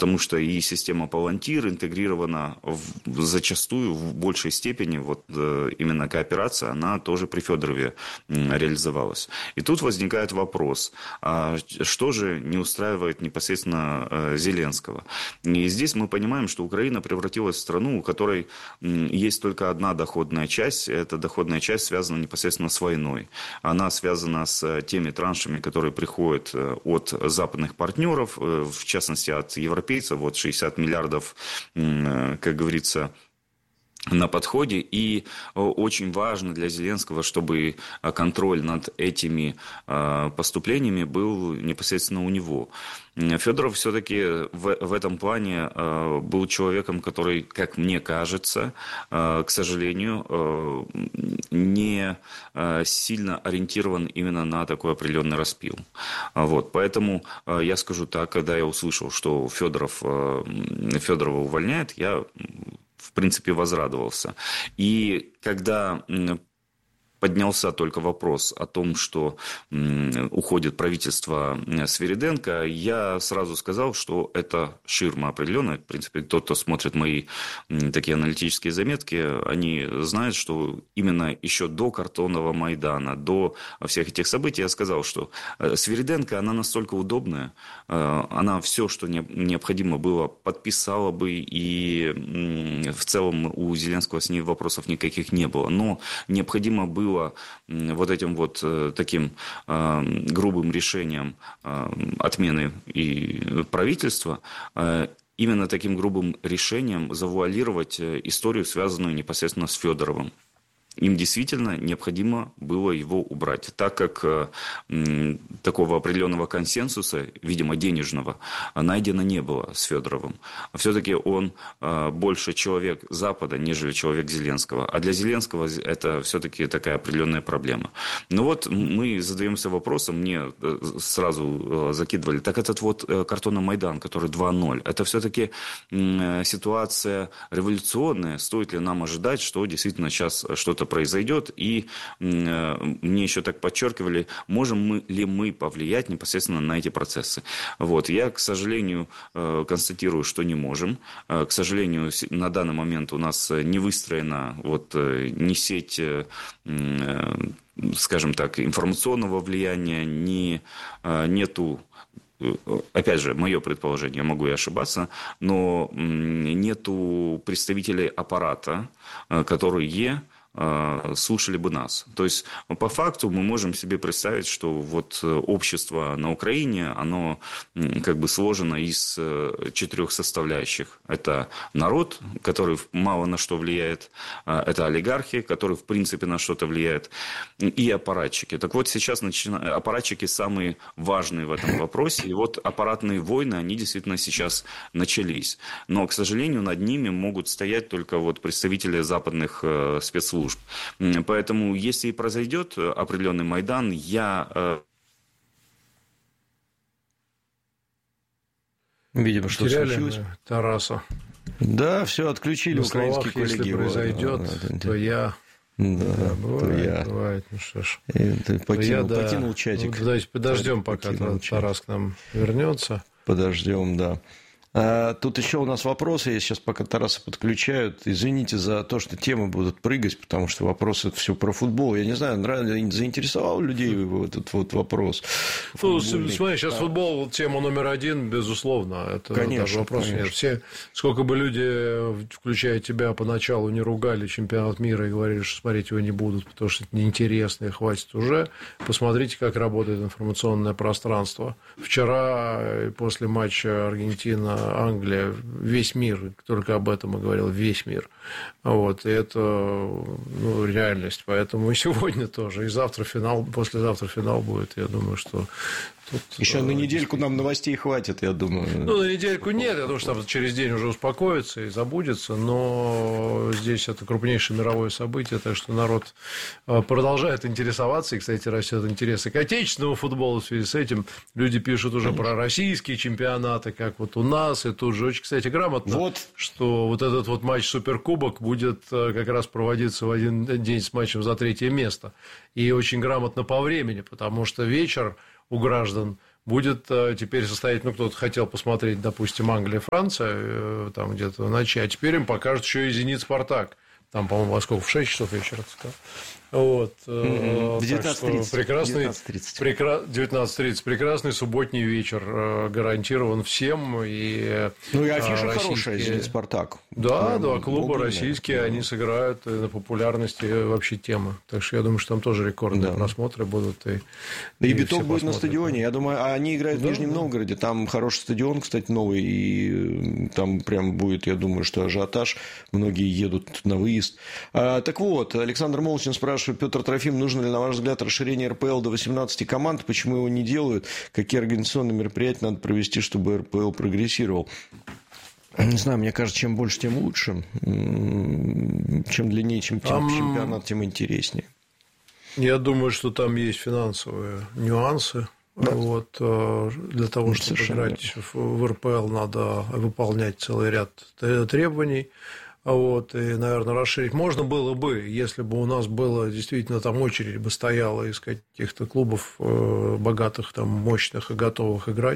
потому что и система Палантир интегрирована зачастую в большей степени, вот именно кооперация, она тоже при Федорове реализовалась. И тут возникает вопрос, а что же не устраивает непосредственно Зеленского? И здесь мы понимаем, что Украина превратилась в страну, у которой есть только одна доходная часть, эта доходная часть связана непосредственно с войной. Она связана с теми траншами, которые приходят от западных партнеров, в частности от европейцев, вот 60 миллиардов, как говорится, на подходе, и очень важно для Зеленского, чтобы контроль над этими поступлениями был непосредственно у него. Федоров все-таки в этом плане был человеком, который, как мне кажется, к сожалению, не сильно ориентирован именно на такой определенный распил. Вот. Поэтому я скажу так, когда я услышал, что Федорова увольняет, я в принципе, возрадовался. И когда поднялся только вопрос о том, что уходит правительство Свириденко, я сразу сказал, что это ширма определенная. В принципе, тот, кто смотрит мои такие аналитические заметки, они знают, что именно еще до картонного Майдана, до всех этих событий, я сказал, что Свириденко, она настолько удобная, она все, что необходимо было, подписала бы, и в целом у Зеленского с ней вопросов никаких не было. Но необходимо было вот этим вот таким грубым решением отмены и правительства, именно таким грубым решением завуалировать историю, связанную непосредственно с Федоровым. Им действительно необходимо было его убрать, так как такого определенного консенсуса, видимо, денежного, найдено не было с Федоровым. Все-таки он больше человек Запада, нежели человек Зеленского. А для Зеленского это все-таки такая определенная проблема. Но вот мы задаемся вопросом, мне сразу закидывали, так этот вот картонный Майдан, который 2.0, это все-таки ситуация революционная, стоит ли нам ожидать, что действительно сейчас что-то произойдет, и мне еще так подчеркивали, можем ли мы повлиять непосредственно на эти процессы. Вот. Я, к сожалению, констатирую, что не можем. К сожалению, на данный момент у нас не выстроена вот, ни сеть, скажем так, информационного влияния, нету. Опять же, мое предположение, могу и ошибаться, но нету представителей аппарата, которые слушали бы нас. То есть, по факту мы можем себе представить, что вот общество на Украине, оно как бы сложено из 4 составляющих. Это народ, который мало на что влияет, это олигархи, которые в принципе на что-то влияют, и аппаратчики. Так вот, сейчас аппаратчики самые важные в этом вопросе, и вот аппаратные войны, они действительно сейчас начались. Но, к сожалению, над ними могут стоять только вот представители западных спецслужб. Поэтому, если и произойдет определенный Майдан, видимо, что случилось. Тараса. Да, все, отключили украинские коллеги. Если произойдет, то я... Да, бывает. Ну что ж. Покинул чатик. Ну, давайте подождем, пока Тарас к нам вернется. Подождем, да. Тут еще у нас вопросы, я сейчас пока Тараса подключают. Извините за то, что темы будут прыгать, потому что вопросы все про футбол. Я не знаю, заинтересовал людей этот вот вопрос. Ну, смотри, сейчас футбол тема номер 1, безусловно. Это конечно, даже вопрос конечно. нет. Все, сколько бы люди, включая тебя, поначалу не ругали чемпионат мира и говорили, что смотреть его не будут, потому что это неинтересно и хватит уже. Посмотрите, как работает информационное пространство. Вчера после матча Аргентина-Англия весь мир только об этом и говорил, весь мир. Вот, и это реальность. Поэтому и сегодня тоже. И завтра финал, послезавтра финал будет. Я думаю, что тут... Еще на недельку нам новостей хватит, я думаю. Ну, на недельку нет. Я думаю, что там через день уже успокоится и забудется. Но здесь это крупнейшее мировое событие. Так что народ продолжает интересоваться. И, кстати, растет интерес и к отечественному футболу в связи с этим. Люди пишут уже про российские чемпионаты, как вот у нас. И тут же очень, кстати, грамотно, что вот этот вот матч Суперкубок будет как раз проводиться в один день с матчем за 3-е место. И очень грамотно по времени, потому что вечер у граждан будет теперь состоять, ну, кто-то хотел посмотреть, допустим, Англия, Франция, там где-то в ночи, а теперь им покажут еще и «Зенит», «Спартак». Там, по-моему, во сколько? В 6 часов вечера. Вот. В 19:30. Прекрасный субботний вечер гарантирован всем. И афиша хорошая, «Зенит», «Спартак». Да, клубы российские, они сыграют на популярности вообще темы. Так что я думаю, что там тоже рекордные просмотры будут. И биток будет на стадионе. Я думаю, они играют в Нижнем Новгороде. Там хороший стадион, кстати, новый. И там прям будет, я думаю, что ажиотаж. Многие едут на выезд. Так вот, Александр Молчин спрашивает: Петр Трофим, нужно ли, на ваш взгляд, расширение РПЛ до 18 команд? Почему его не делают? Какие организационные мероприятия надо провести, чтобы РПЛ прогрессировал? Не знаю, мне кажется, чем больше, тем лучше. Чем длиннее, чем чемпионат, тем интереснее. Я думаю, что там есть финансовые нюансы. Да. Вот, для того, чтобы играть в РПЛ, надо выполнять целый ряд требований. Вот, и, наверное, расширить можно было бы, если бы у нас было действительно там очередь бы стояла из каких-то клубов богатых, там, мощных и готовых играть.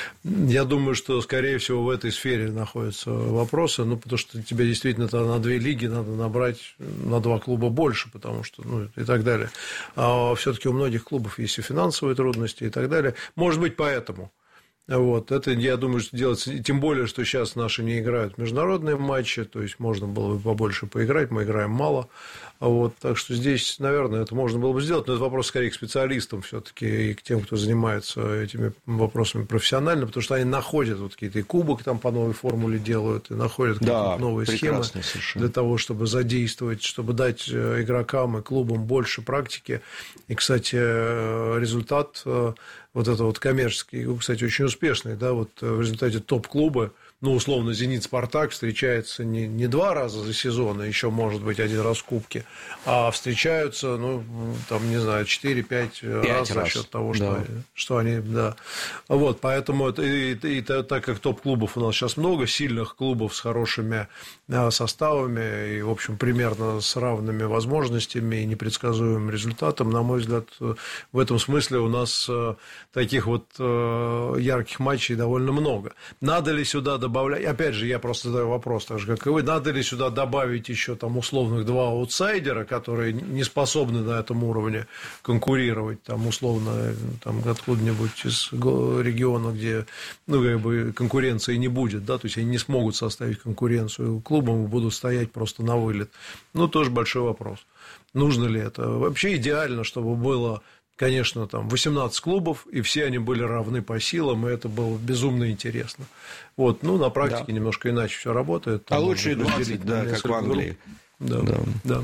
Я думаю, что, скорее всего, в этой сфере находятся вопросы, потому что тебе действительно на 2 лиги надо набрать на 2 клуба больше, потому что, и так далее. А все-таки у многих клубов есть и финансовые трудности и так далее. Может быть, поэтому. Вот, это, я думаю, что делается, тем более, что сейчас наши не играют в международные матчи, то есть можно было бы побольше поиграть, мы играем мало, вот, так что здесь, наверное, это можно было бы сделать, но это вопрос скорее к специалистам все-таки и к тем, кто занимается этими вопросами профессионально, потому что они находят вот какие-то и кубок там по новой формуле делают, и находят какие-то новые схемы для того, чтобы задействовать, чтобы дать игрокам и клубам больше практики. И, кстати, результат вот это вот коммерческий, кстати, очень успешный, да, вот в результате топ-клуба, условно, «Зенит», «Спартак» встречаются не 2 раза за сезон, а еще, может быть, 1 раз в кубке, а встречаются, там, не знаю, 4-5 раз за счет того, что они, да. Вот, поэтому, и так как топ-клубов у нас сейчас много, сильных клубов с хорошими составами и, в общем, примерно с равными возможностями и непредсказуемым результатом, на мой взгляд, в этом смысле у нас таких вот ярких матчей довольно много. Надо ли сюда добавлять, опять же, я просто задаю вопрос, так же, как и вы, надо ли сюда добавить еще там условных 2 аутсайдера, которые не способны на этом уровне конкурировать, там, условно, там, откуда-нибудь из региона, где, конкуренции не будет, да, то есть они не смогут составить конкуренцию клубам и будут стоять просто на вылет. Тоже большой вопрос. Нужно ли это? Вообще идеально, чтобы было, конечно, там 18 клубов, и все они были равны по силам, и это было безумно интересно. Вот, на практике немножко иначе все работает. А лучше и 20, да, как в Англии. Да.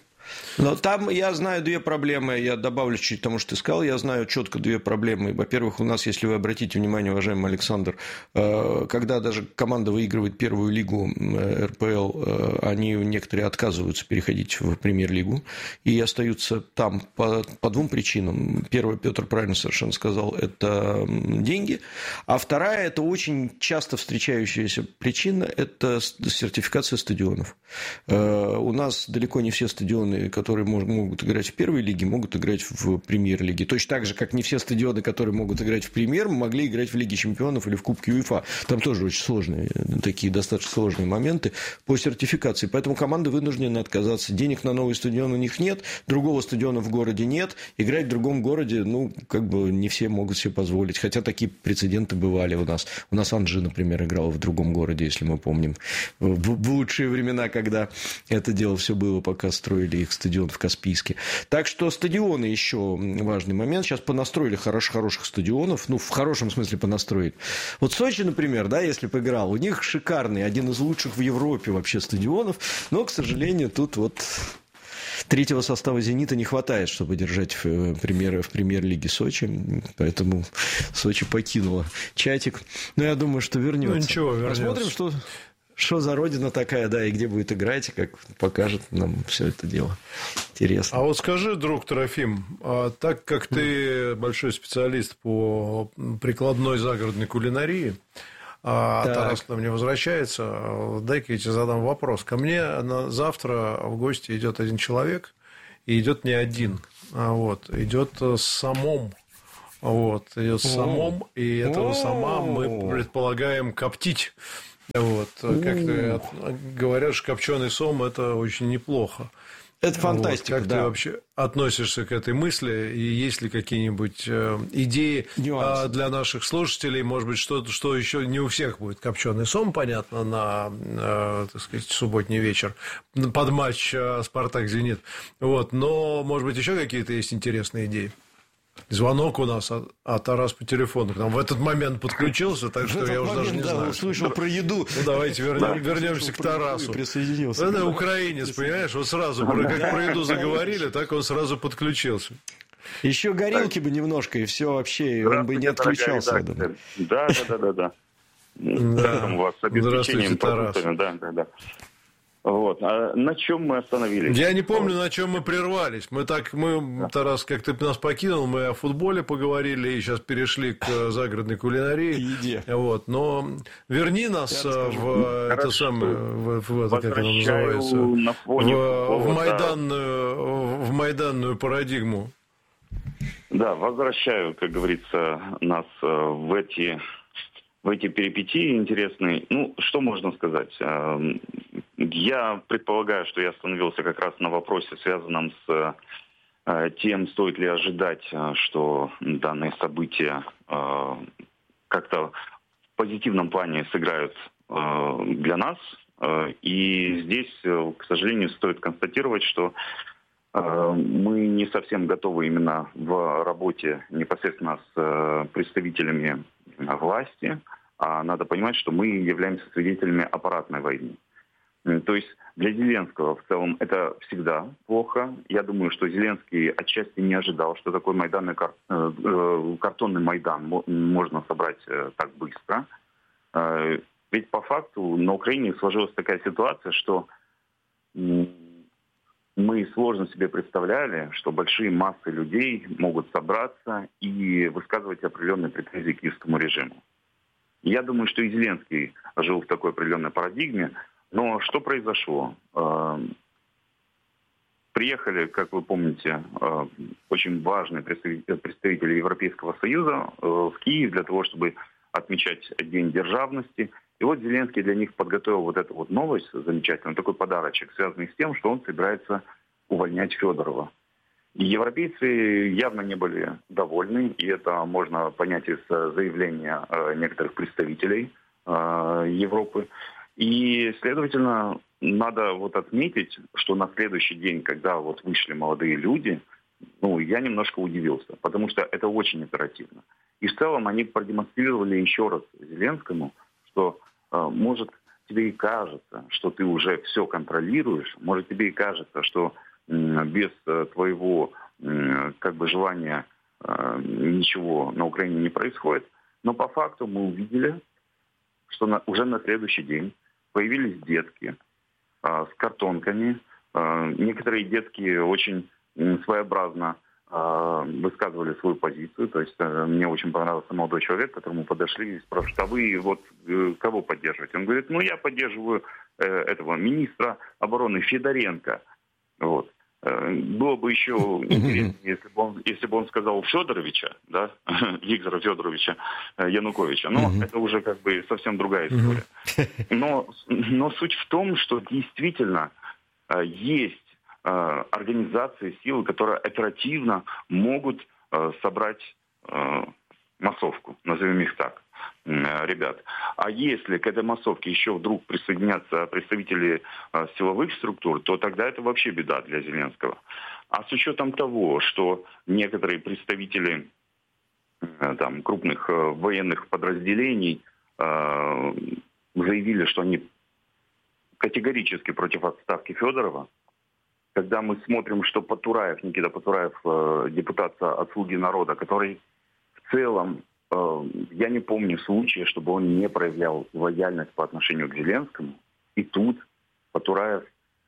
Но там я знаю 2 проблемы, я добавлю чуть тому, что ты сказал, я знаю четко 2 проблемы. Во-первых, у нас, если вы обратите внимание, уважаемый Александр, когда даже команда выигрывает первую лигу РПЛ, они некоторые отказываются переходить в премьер-лигу и остаются там по 2 причинам. Первое, Петр правильно совершенно сказал, это деньги, а вторая, это очень часто встречающаяся причина, это сертификация стадионов. У нас далеко не все стадионы, которые могут играть в первой лиге, могут играть в премьер-лиге. Точно так же, как не все стадионы, которые могут играть в премьер, могли играть в Лиге чемпионов или в Кубке УЕФА. Там тоже очень сложные, такие достаточно сложные моменты по сертификации. Поэтому команды вынуждены отказаться. Денег на новый стадион у них нет, другого стадиона в городе нет. Играть в другом городе, не все могут себе позволить. Хотя такие прецеденты бывали у нас. У нас Анжи, например, играла в другом городе, если мы помним. В лучшие времена, когда это дело все было, пока строили их стадион в Каспийске. Так что стадионы еще важный момент. Сейчас понастроили хороших стадионов. В хорошем смысле понастроили. Вот Сочи, например, да, если поиграл, у них шикарный, один из лучших в Европе вообще стадионов. Но, к сожалению, тут вот 3-го состава «Зенита» не хватает, чтобы держать в премьер-лиге Сочи. Поэтому Сочи покинула чатик. Но я думаю, что вернется. Ничего, вернется. Посмотрим, что за родина такая, да, и где будет играть, и как покажет нам все это дело. Интересно. А вот скажи, друг Трофим, так как ты большой специалист по прикладной загородной кулинарии, Тарас к нам не возвращается, дай-ка я тебе задам вопрос. Ко мне завтра в гости идет один человек, и идет не один, идет с самом Вот, идет с самом, и этого сама мы предполагаем коптить. Вот, как говорят, что копченый сом – это очень неплохо. Это фантастика, вот, как ты вообще относишься к этой мысли? И есть ли какие-нибудь идеи для наших слушателей? Может быть, что еще не у всех будет копченый сом, понятно, на, так сказать, субботний вечер под матч «Спартак-Зенит». Вот, но, может быть, еще какие-то есть интересные идеи? Звонок у нас, Тарас по телефону к нам в этот момент подключился, так что я уже даже не знаю. Услышал про еду. Ну, давайте вернемся к Тарасу. Присоединился. Это украинец, понимаешь, вот сразу, как про еду заговорили, так он сразу подключился. Еще горилки бы немножко, и все вообще, и он бы не отключался. Да. У вас с обеспечением продуктами. Да. Вот. А на чем мы остановились? Я не помню, на чем мы прервались. Тарас, как ты нас покинул, мы о футболе поговорили и сейчас перешли к загородной кулинарии. К еде. Вот. Но верни нас в это самое, как оно называется, в майданную парадигму. Да, возвращаю, как говорится, нас в эти перипетии интересные. Ну, что можно сказать? Я предполагаю, что я остановился как раз на вопросе, связанном с тем, стоит ли ожидать, что данные события как-то в позитивном плане сыграют для нас. И здесь, к сожалению, стоит констатировать, что мы не совсем готовы именно в работе непосредственно с представителями власти, а надо понимать, что мы являемся свидетелями аппаратной войны. То есть для Зеленского в целом это всегда плохо. Я думаю, что Зеленский отчасти не ожидал, что такой картонный Майдан можно собрать так быстро. Ведь по факту на Украине сложилась такая ситуация, что мы сложно себе представляли, что большие массы людей могут собраться и высказывать определенные претензии к киевскому режиму. Я думаю, что и Зеленский жил в такой определенной парадигме. Но что произошло? Приехали, как вы помните, очень важные представители Европейского Союза в Киев для того, чтобы отмечать День державности. И вот Зеленский для них подготовил вот эту вот новость замечательную, такой подарочек, связанный с тем, что он собирается увольнять Федорова. И европейцы явно не были довольны, и это можно понять из заявления некоторых представителей Европы. И, следовательно, надо вот отметить, что на следующий день, когда вот вышли молодые люди, я немножко удивился, потому что это очень оперативно. И в целом они продемонстрировали еще раз Зеленскому, что, может, тебе и кажется, что ты уже все контролируешь, может, тебе и кажется, что без твоего желания ничего на Украине не происходит, но по факту мы увидели, что уже на следующий день появились детки с картонками. Некоторые детки очень своеобразно высказывали свою позицию. То есть мне очень понравился молодой человек, к которому подошли и спрашивают, а вы вот кого поддерживаете? Он говорит, я поддерживаю этого министра обороны Федоренко. Вот. Было бы еще интереснее, если бы он сказал Федоровича, да, Виктора Федоровича Януковича. Но это уже совсем другая история. Но суть в том, что действительно есть организации, силы, которые оперативно могут собрать массовку, назовем их так, ребят. А если к этой массовке еще вдруг присоединятся представители силовых структур, то тогда это вообще беда для Зеленского. А с учетом того, что некоторые представители крупных военных подразделений заявили, что они категорически против отставки Федорова, когда мы смотрим, что Никита Потураев, депутат от «Слуги народа», который в целом, я не помню случая, чтобы он не проявлял лояльность по отношению к Зеленскому. И тут Потураев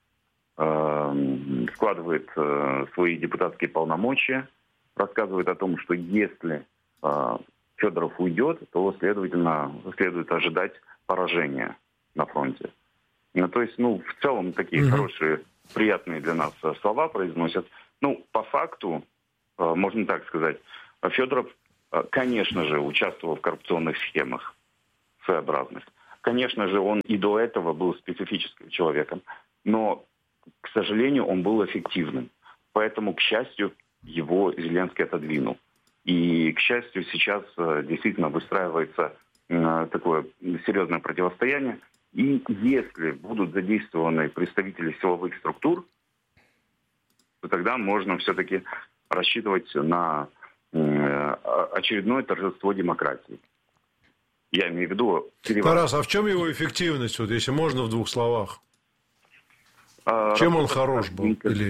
складывает свои депутатские полномочия, рассказывает о том, что если Федоров уйдет, то, следовательно, следует ожидать поражения на фронте. То есть, в целом, такие хорошие, приятные для нас слова произносят. По факту, можно так сказать, Федоров конечно же, участвовал в коррупционных схемах своеобразных. Конечно же, он и до этого был специфическим человеком, но, к сожалению, он был эффективным. Поэтому, к счастью, его Зеленский отодвинул. И, к счастью, сейчас действительно выстраивается такое серьезное противостояние. И если будут задействованы представители силовых структур, то тогда можно все-таки рассчитывать на очередное торжество демократии. Я имею в виду... Тарас, а в чем его эффективность, вот, если можно в 2 словах? Чем он хорош был?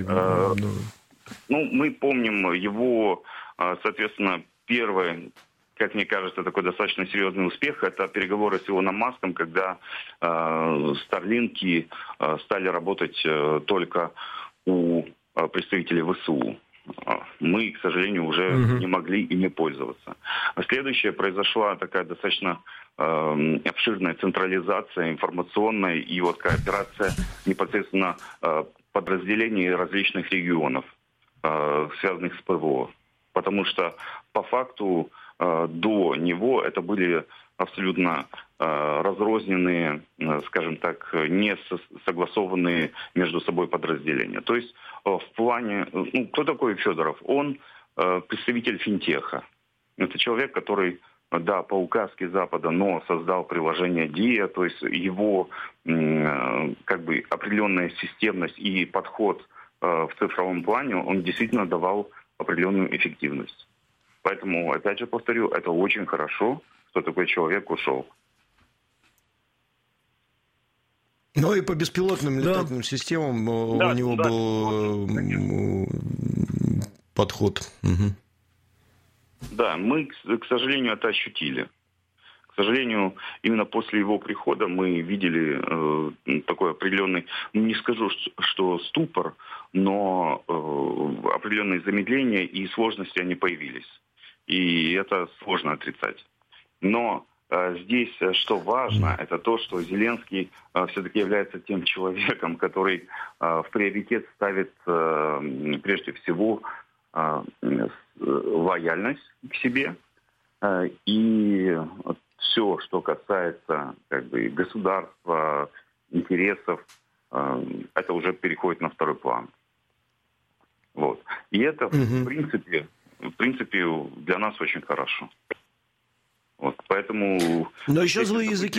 Мы помним его, соответственно, первый, как мне кажется, такой достаточно серьезный успех. Это переговоры с Илоном Маском, когда Старлинки стали работать только у представителей ВСУ. Мы, к сожалению, уже не могли ими пользоваться. Следующее, произошла такая достаточно обширная централизация информационная и вот кооперация непосредственно подразделений различных регионов, связанных с ПВО. Потому что по факту до него это были абсолютно разрозненные, скажем так, не согласованные между собой подразделения. То есть в плане... кто такой Федоров? Он представитель финтеха. Это человек, который, да, по указке Запада, но создал приложение ДИА, то есть его определенная системность и подход в цифровом плане, он действительно давал определенную эффективность. Поэтому, опять же повторю, это очень хорошо, что такой человек ушел. Ну и по беспилотным летательным системам у него был подход. Да, мы, к сожалению, это ощутили. К сожалению, именно после его прихода мы видели такой определенный, не скажу, что ступор, но определенные замедления и сложности они появились. И это сложно отрицать. Но здесь, что важно, это то, что Зеленский все-таки является тем человеком, который в приоритет ставит прежде всего лояльность к себе. И все, что касается государства, интересов, это уже переходит на второй план. Вот. И это, в принципе, для нас очень хорошо. Вот, поэтому... Но еще злые языки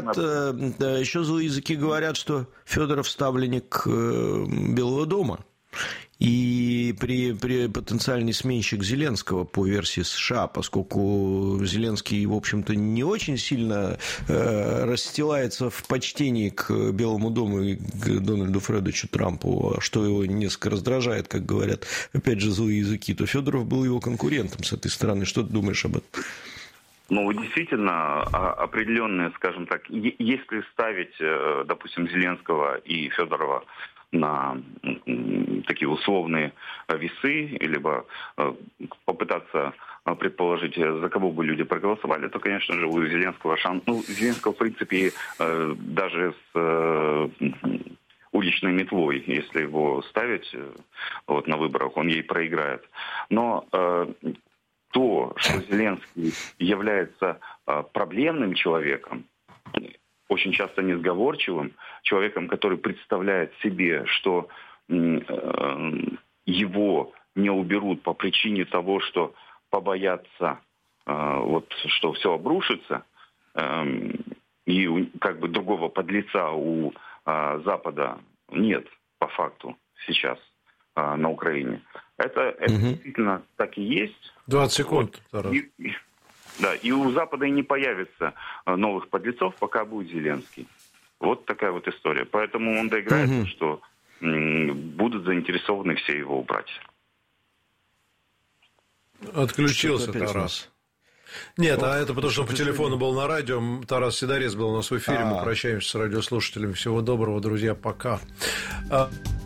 говорят, что Федоров ставленник Белого дома. И при потенциальный сменщик Зеленского по версии США, поскольку Зеленский, в общем-то, не очень сильно расстилается в почтении к Белому дому и к Дональду Фредовичу Трампу, что его несколько раздражает, как говорят, опять же, злые языки, то Федоров был его конкурентом с этой стороны. Что ты думаешь об этом? Действительно, определенные, скажем так, если ставить, допустим, Зеленского и Федорова на такие условные весы, либо попытаться предположить, за кого бы люди проголосовали, то, конечно же, у Зеленского шанс... Зеленского, в принципе, даже с уличной метлой, если его ставить на выборах, он ей проиграет. Но то, что Зеленский является проблемным человеком, очень часто несговорчивым, человеком, который представляет себе, что его не уберут по причине того, что побоятся, что все обрушится, и другого подлеца у Запада нет по факту сейчас на Украине. Это действительно так и есть. 20 секунд, Тарас. И у Запада и не появится новых подлецов, пока будет Зеленский. Вот такая вот история. Поэтому он доиграет, что будут заинтересованы все его убрать. Отключился Тарас. Нет, это потому, что по телефону был на радио. Тарас Сидорец был у нас в эфире. Мы прощаемся с радиослушателями. Всего доброго, друзья. Пока.